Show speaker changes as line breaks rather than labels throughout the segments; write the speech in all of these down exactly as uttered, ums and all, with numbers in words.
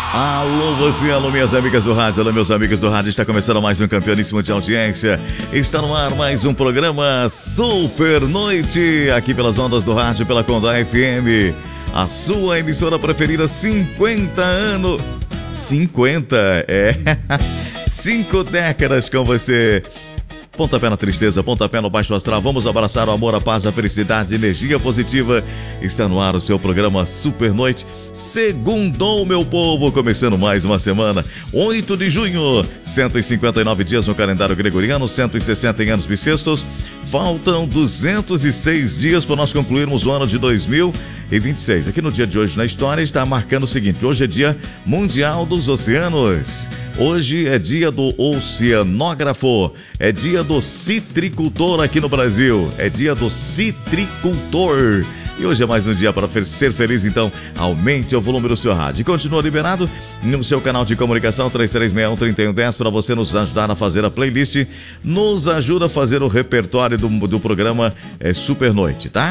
Alô você, alô minhas amigas do rádio, alô meus amigos do rádio, está começando mais um campeoníssimo de audiência, está no ar mais um programa Super Noite, aqui pelas ondas do rádio, pela Condá F M, a sua emissora preferida, cinquenta anos, cinquenta, é, cinco décadas com você. Pontapé na tristeza, pontapé no baixo astral, vamos abraçar o amor, a paz, a felicidade, energia positiva. Está no ar o seu programa Super Noite. Segundou, meu povo, começando mais uma semana. oito de junho, cento e cinquenta e nove dias no calendário gregoriano, cento e sessenta em anos bissextos. Faltam duzentos e seis dias para nós concluirmos o ano de dois mil e vinte e seis. Aqui no dia de hoje na história está marcando o seguinte: hoje é dia mundial dos oceanos. Hoje é dia do oceanógrafo, é dia do citricultor aqui no Brasil, é dia do citricultor. E hoje é mais um dia para ser feliz, então aumente o volume do seu rádio. E continua liberado no seu canal de comunicação três três seis um, três um um zero para você nos ajudar a fazer a playlist, nos ajuda a fazer o repertório do, do programa é, Super Noite, tá?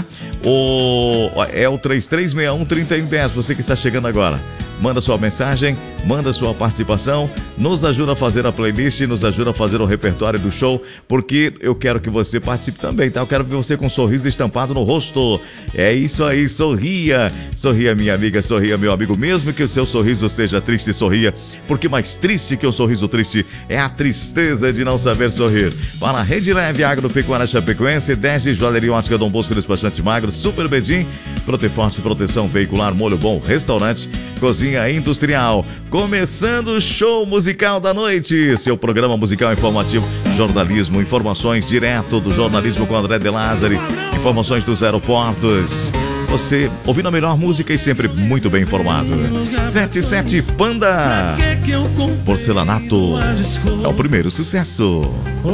O, é o três três seis um, três um um zero, você que está chegando agora. Manda sua mensagem, manda sua participação, nos ajuda a fazer a playlist, nos ajuda a fazer o repertório do show, porque eu quero que você participe também, tá? Eu quero ver você com um sorriso estampado no rosto. É isso aí, sorria, sorria minha amiga, sorria meu amigo, mesmo que o seu sorriso seja triste, sorria, porque mais triste que um sorriso triste é a tristeza de não saber sorrir. Para a Rede Leve Agropecuária Chapecoense, dez de Joalheria Ótica Dom Bosco Despachante Magro, Super Bedim, Proteforte, proteção veicular, molho bom, restaurante, cozinha industrial. Começando o show musical da noite, seu programa musical informativo, jornalismo, informações direto do jornalismo com André De Lázari, informações dos aeroportos. Você ouvindo a melhor música e sempre muito bem informado. setenta e sete Panda, Porcelanato, é o primeiro sucesso.